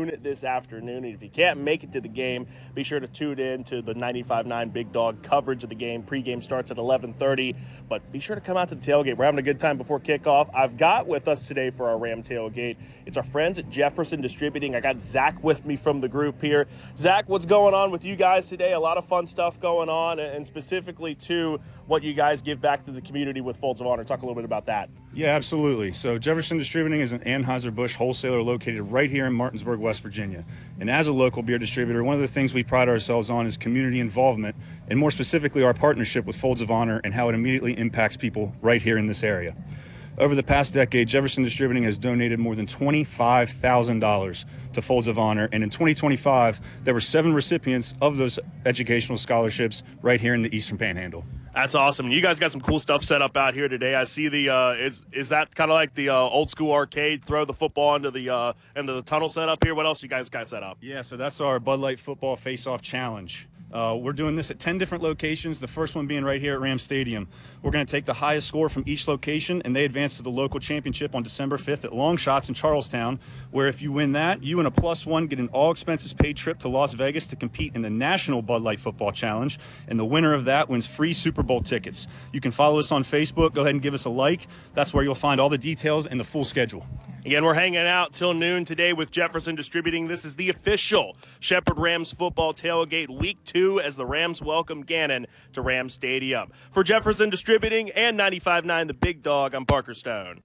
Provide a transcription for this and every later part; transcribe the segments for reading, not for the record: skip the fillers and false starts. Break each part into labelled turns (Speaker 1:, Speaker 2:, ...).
Speaker 1: noon this afternoon. And if you can't make it to the game, be sure to tune in to the 95.9 Big Dog coverage of the game. Pregame starts at 11:30, but be sure to come out to the tailgate. We're having a good time before kickoff. I've got with us today for our Ram tailgate, it's our friends at Jefferson Distributing. I got Zach with me from the group here. Zach, what's going on with you guys today? A lot of fun stuff going on, and specifically to what you guys give back to the community with Folds of Honor. Talk a little bit about that.
Speaker 2: Yeah, absolutely. So Jefferson Distributing is an Anheuser-Busch wholesaler located right here in Martinsburg, West Virginia. And as a local beer distributor, one of the things we pride ourselves on is community involvement, and more specifically our partnership with Folds of Honor and how it immediately impacts people right here in this area. Over the past decade, Jefferson Distributing has donated more than $25,000 to Folds of Honor, and in 2025, there were 7 recipients of those educational scholarships right here in the Eastern Panhandle.
Speaker 1: That's awesome. You guys got some cool stuff set up out here today. I see the is that kind of like the old school arcade? Throw the football into the tunnel set up here. What else you guys got set up?
Speaker 2: Yeah, so that's our Bud Light Football Face-Off Challenge. We're doing this at 10 different locations, the first one being right here at Ram Stadium. We're going to take the highest score from each location, and they advance to the local championship on December 5th at Long Shots in Charlestown, where if you win that, you and a +1 get an all-expenses-paid trip to Las Vegas to compete in the National Bud Light Football Challenge, and the winner of that wins free Super Bowl tickets. You can follow us on Facebook. Go ahead and give us a like. That's where you'll find all the details and the full schedule.
Speaker 1: Again, we're hanging out till noon today with Jefferson Distributing. This is the official Shepherd Rams football tailgate week 2 as the Rams welcome Gannon to Ram Stadium. For Jefferson Distributing and 95.9 The Big Dog, I'm Parker Stone.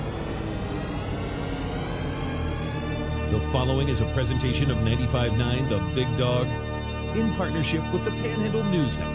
Speaker 3: The following is a presentation of 95.9 The Big Dog in partnership with the Panhandle News Network.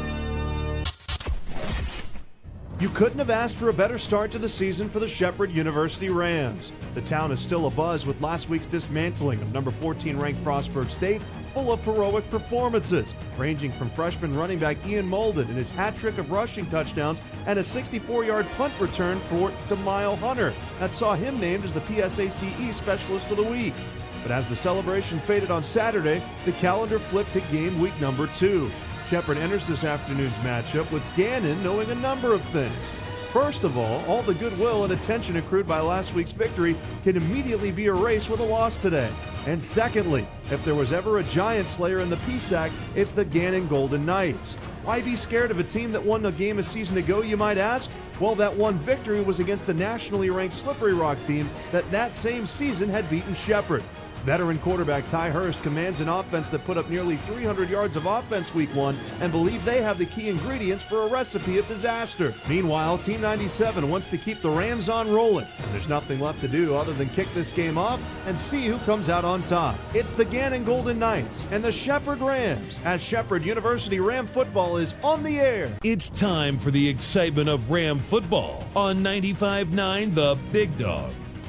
Speaker 4: You couldn't have asked for a better start to the season for the Shepherd University Rams. The town is still abuzz with last week's dismantling of number 14 ranked Frostburg State, full of heroic performances, ranging from freshman running back Ian Molden and his hat trick of rushing touchdowns and a 64-yard punt return for DeMile Hunter that saw him named as the PSACE Specialist of the Week. But as the celebration faded on Saturday, the calendar flipped to game week number 2. Shepherd enters this afternoon's matchup with Gannon knowing a number of things. First of all the goodwill and attention accrued by last week's victory can immediately be erased with a loss today. And secondly, if there was ever a giant slayer in the PSAC, it's the Gannon Golden Knights. Why be scared of a team that won the game a season ago, you might ask? Well, that one victory was against the nationally ranked Slippery Rock team that same season had beaten Shepherd. Veteran quarterback Ty Hurst commands an offense that put up nearly 300 yards of offense week 1 and believe they have the key ingredients for a recipe of disaster. Meanwhile, Team 97 wants to keep the Rams on rolling, and there's nothing left to do other than kick this game off and see who comes out on top. It's the Gannon Golden Knights and the Shepherd Rams as Shepherd University Ram football is on the air.
Speaker 3: It's time for the excitement of Ram football on 95.9 The Big Dog.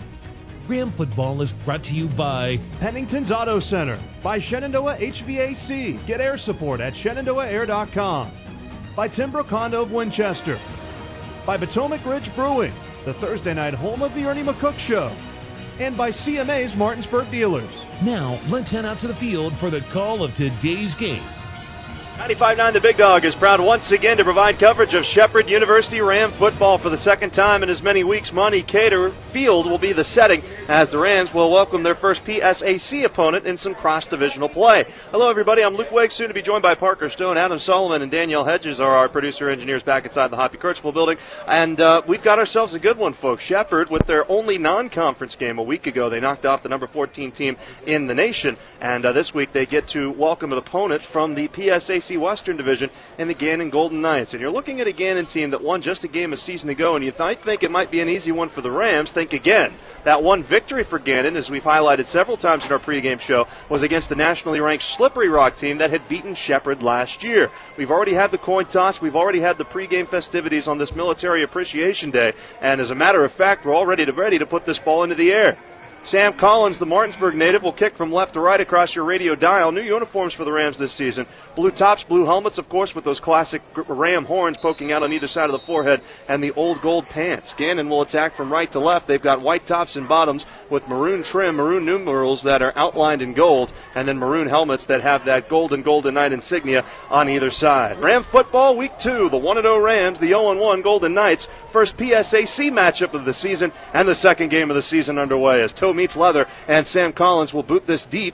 Speaker 3: Ram football is brought to you by
Speaker 4: Pennington's Auto Center, by Shenandoah HVAC. Get air support at ShenandoahAir.com. By Timbrook Honda of Winchester. By Potomac Ridge Brewing, the Thursday night home of the Ernie McCook Show. And by CMA's Martinsburg Dealers.
Speaker 3: Now, let's head out to the field for the call of today's game.
Speaker 5: 95.9 The Big Dog is proud once again to provide coverage of Shepherd University Ram football for the second time in as many weeks. Monty Cater Field will be the setting as the Rams will welcome their first PSAC opponent in some cross-divisional play. Hello, everybody. I'm Luke Wake, soon to be joined by Parker Stone. Adam Solomon and Danielle Hedges are our producer-engineers back inside the Hoppy Kirchville building. And we've got ourselves a good one, folks. Shepherd, with their only non-conference game a week ago, they knocked off the number 14 team in the nation. And this week they get to welcome an opponent from the PSAC Western Division in the Gannon Golden Knights. And you're looking at a Gannon team that won just a game a season ago, and you might think it might be an easy one for the Rams. Think again. That one victory for Gannon, as we've highlighted several times in our pregame show, was against the nationally ranked Slippery Rock team that had beaten Shepherd last year. We've already had the coin toss. We've already had the pregame festivities on this Military Appreciation Day. And as a matter of fact, we're all ready to put this ball into the air. Sam Collins, the Martinsburg native, will kick from left to right across your radio dial. New uniforms for the Rams this season. Blue tops, blue helmets, of course, with those classic Ram horns poking out on either side of the forehead, and the old gold pants. Gannon will attack from right to left. They've got white tops and bottoms with maroon trim, maroon numerals that are outlined in gold, and then maroon helmets that have that golden Knight insignia on either side. Ram football week 2, the 1-0 Rams, the 0-1 Golden Knights. First PSAC matchup of the season and the second game of the season underway as toe meets leather, and Sam Collins will boot this deep